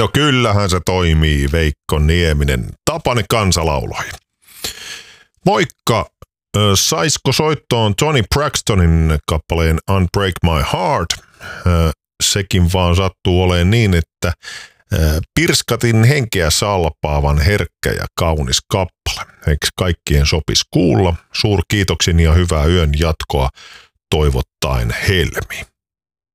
No kyllähän se toimii, Veikko Nieminen. Tapani kansalauloihin. Moikka! Saisiko soittoon Tony Braxtonin kappaleen Unbreak My Heart? Sekin vaan sattuu olemaan niin, että pirskatin henkeä salpaavan herkkä ja kaunis kappale. Eikö kaikkien sopisi kuulla? Suurkiitoksin ja hyvää yön jatkoa toivottaen Helmi.